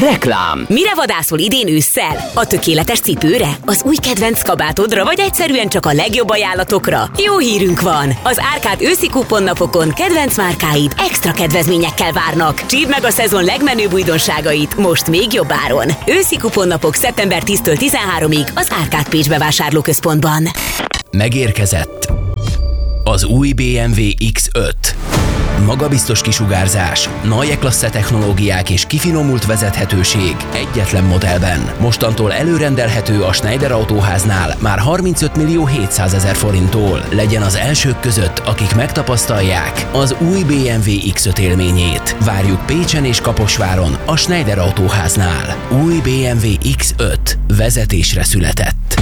Reklám. Mire vadászol idén ősszel? A tökéletes cipőre? Az új kedvenc kabátodra, vagy egyszerűen csak a legjobb ajánlatokra? Jó hírünk van! Az Árkád őszi kuponnapokon kedvenc márkáid extra kedvezményekkel várnak. Csípd meg a szezon legmenőbb újdonságait most még jobb áron. Őszi kuponnapok szeptember 10-től 13-ig az Árkád Pécs bevásárlóközpontban. Megérkezett az új BMW X5. Magabiztos kisugárzás, nagy klassze technológiák és kifinomult vezethetőség egyetlen modellben. Mostantól előrendelhető a Schneider Autóháznál már 35.700.000 forinttól. Legyen az elsők között, akik megtapasztalják az új BMW X5 élményét. Várjuk Pécsen és Kaposváron a Schneider Autóháznál. Új BMW X5 vezetésre született.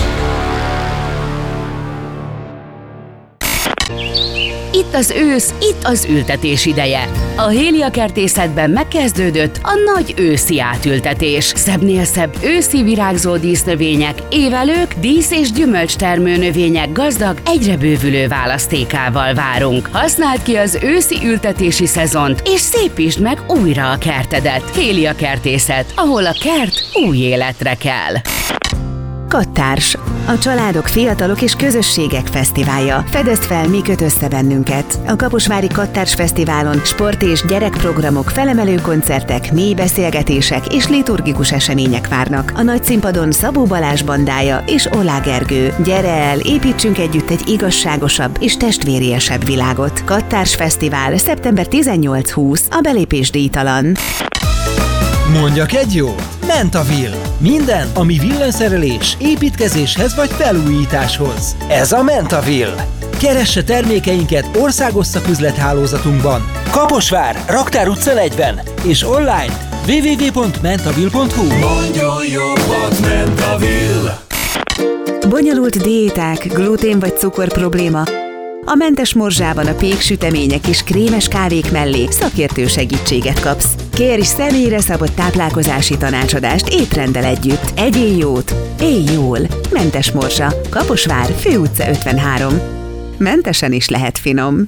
Itt az ősz, itt az ültetés ideje. A Hélia Kertészetben megkezdődött a nagy őszi átültetés. Szebbnél szebb őszi virágzó dísznövények, évelők, dísz- és gyümölcstermő növények gazdag, egyre bővülő választékával várunk. Használd ki az őszi ültetési szezont, és szépítsd meg újra a kertedet. Hélia Kertészet, ahol a kert új életre kell. Kattárs, a családok, fiatalok és közösségek fesztiválja. Fedezd fel, mi köt össze bennünket. A Kaposvári Kattárs Fesztiválon sport- és gyerekprogramok, felemelő koncertek, mély beszélgetések és liturgikus események várnak. A nagy színpadon Szabó Balázs bandája és Olá Gergő. Gyere el, építsünk együtt egy igazságosabb és testvériesebb világot. Kattárs Fesztivál, szeptember 18-20, a belépés díjtalan. Mondjak egy jó? Mentaville. Minden, ami villanyszerelés, építkezéshez vagy felújításhoz. Ez a Mentaville. Keresse termékeinket országos szaküzlethálózatunkban. Kaposvár, Raktár utca 40 és online www.mentaville.hu. Mondjon jobbat, Mentaville! Bonyolult diéták, glutén vagy cukor probléma? A mentes morzsában a péksütemények és krémes kávék mellé szakértő segítséget kapsz. Kérj személyre szabott táplálkozási tanácsadást étrenddel együtt. Egyél jót, élj jól. Mentes morzsa, Kaposvár, Főutca 53. Mentesen is lehet finom.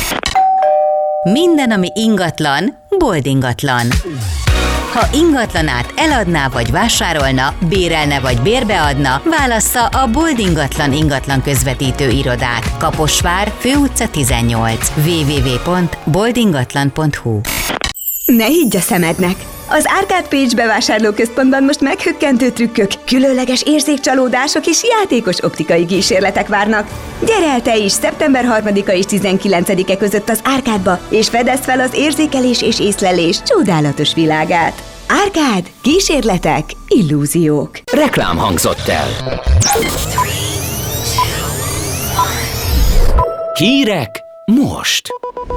Minden, ami ingatlan, boldingatlan. Ha ingatlanát eladná vagy vásárolna, bérelne vagy bérbeadna, válassza a Bold ingatlan közvetítő irodát. Kaposvár, Főutca 18. www.boldingatlan.hu. Ne higgy a szemednek! Az Árkád Pécs bevásárlóközpontban most meghökkentő trükkök, különleges érzékcsalódások és játékos optikai kísérletek várnak. Gyere el te is szeptember 3-a és 19-e között az Árkádba, és fedezd fel az érzékelés és észlelés csodálatos világát. Árkád, kísérletek, illúziók. Reklám hangzott el. Hírek most.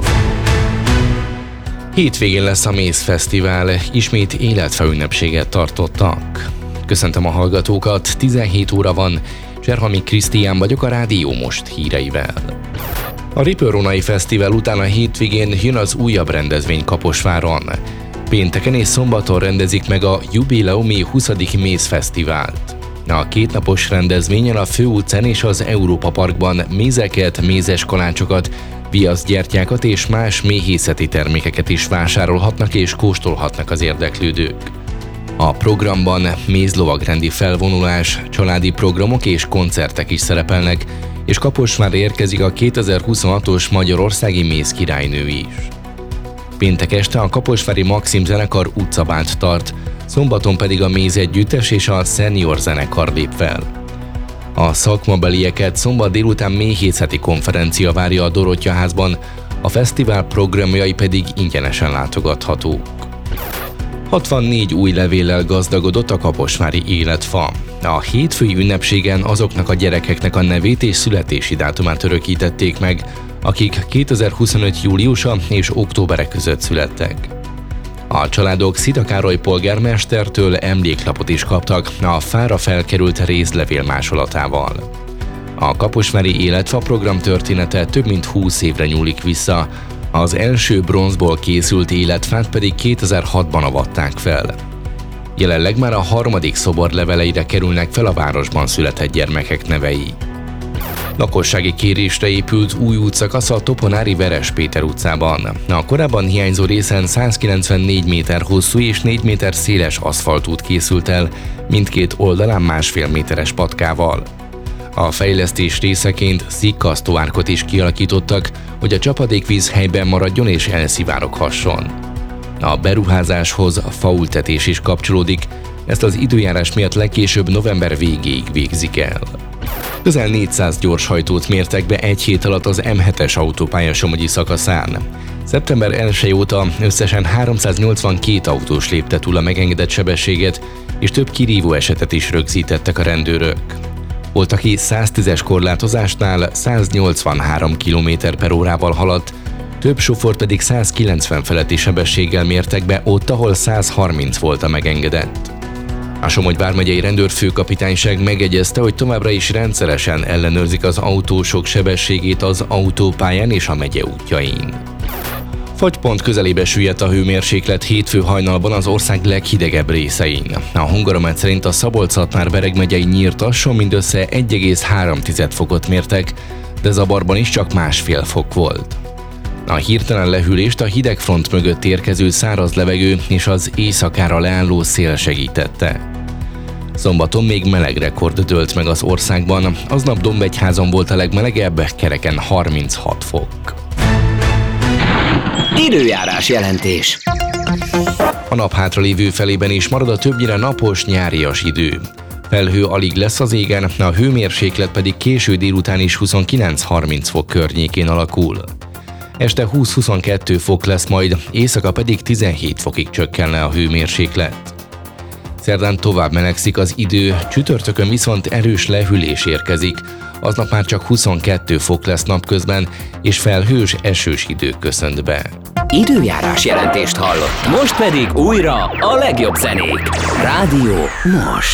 Hétvégén lesz a Méz Fesztivál, ismét életfaünnepséget tartottak. Köszöntöm a hallgatókat, 17 óra van, Cserhalmi Krisztián vagyok a Rádió Most híreivel. A Rippöronai Fesztivál után a hétvégén jön az újabb rendezvény Kaposváron. Pénteken és szombaton rendezik meg a jubileumi 20. Méz Fesztivált. A kétnapos rendezvényen a Főutcán és az Európa Parkban mézeket, mézes kalácsokat, viaszgyertyákat és más méhészeti termékeket is vásárolhatnak és kóstolhatnak az érdeklődők. A programban mézlovagrendi felvonulás, családi programok és koncertek is szerepelnek, és Kaposvárra érkezik a 2026-os Magyarországi Mézkirálynő is. Péntek este a kaposvári Maxim zenekar utcabált tart, szombaton pedig a Méz együttes és a Senior zenekar lép fel. A szakmabelieket szombat délután méhészeti konferencia várja a Dorottya-házban, a fesztivál programjai pedig ingyenesen látogathatók. 64 új levéllel gazdagodott a kaposvári életfa. A hétfői ünnepségen azoknak a gyerekeknek a nevét és születési dátumát örökítették meg, akik 2025. júliusa és októbere között születtek. A családok Szita Károly polgármestertől emléklapot is kaptak a fára felkerült rézlevél másolatával. A kaposvári életfa program története több mint 20 évre nyúlik vissza, az első bronzból készült életfát pedig 2006-ban avatták fel. Jelenleg már a harmadik szobor leveleire kerülnek fel a városban született gyermekek nevei. Lakossági kérésre épült új útszakasz a Toponári Veres Péter utcában. A korábban hiányzó részen 194 méter hosszú és 4 méter széles aszfaltút készült el, mindkét oldalán 1,5 méteres patkával. A fejlesztés részeként szikkasztóárkot is kialakítottak, hogy a csapadékvíz helyben maradjon és elszivároghasson. A beruházáshoz faültetés is kapcsolódik, ezt az időjárás miatt legkésőbb november végéig végzik el. Közel 400 gyorshajtót mértek be egy hét alatt az M7-es autópálya somogyi szakaszán. Szeptember 1 óta összesen 382 autós lépte túl a megengedett sebességet, és több kirívó esetet is rögzítettek a rendőrök. Volt, aki 110-es korlátozásnál 183 km/órával haladt, több sofőr pedig 190 feletti sebességgel mértek be ott, ahol 130 volt a megengedett. A Somogy vármegyei rendőrfőkapitányság megegyezte, hogy továbbra is rendszeresen ellenőrzik az autósok sebességét az autópályán és a megye útjain. Fagypont közelébe süllyedt a hőmérséklet hétfő hajnalban az ország leghidegebb részein. A Hungaromet szerint a Szabolcs-Szatmár-Bereg megyei Nyírtasson mindössze 1,3 fokot mértek, de Zabarban is csak 1,5 fok volt. A hirtelen lehűlést a hidegfront mögött érkező száraz levegő és az éjszakára leálló szél segítette. Szombaton még meleg rekord dőlt meg az országban, aznap Dombegyházon volt a legmelegebb, kereken 36 fok. Időjárás jelentés. A nap hátralévő felében is marad a többnyire napos, nyárias idő. Felhő alig lesz az égen, a hőmérséklet pedig késő délután is 29-30 fok környékén alakul. Este 20-22 fok lesz majd, éjszaka pedig 17 fokig csökkenne a hőmérséklet. Szerdán tovább melegszik az idő, csütörtökön viszont erős lehűlés érkezik, aznap már csak 22 fok lesz napközben, és felhős, esős idő köszönt be. Időjárás jelentést hallott. Most pedig újra a legjobb zenék. Rádió Most.